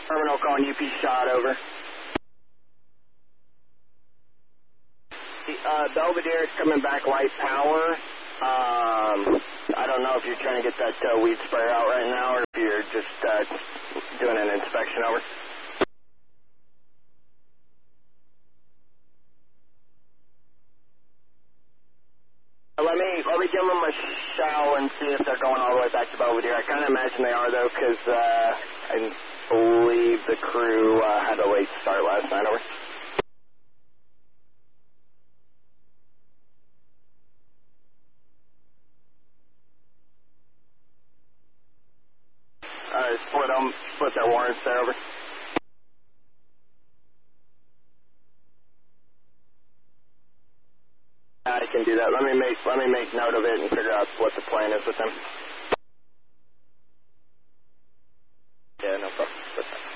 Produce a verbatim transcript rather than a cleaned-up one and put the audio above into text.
Terminal calling U P shot, over. Uh, Belvedere is coming back light power. Um, I don't know if you're trying to get that uh, weed sprayer out right now or if you're just uh, doing an inspection, over. Let me, let me give them a shell and see if they're going all the way back to Belvedere. I kind of imagine they are, though, because uh, I believe the crew uh, had a late start last night, over. Uh, split them, split their warrants there, over. I can do that. Let me make let me make note of it and figure out what the plan is with them. Yeah, no problem.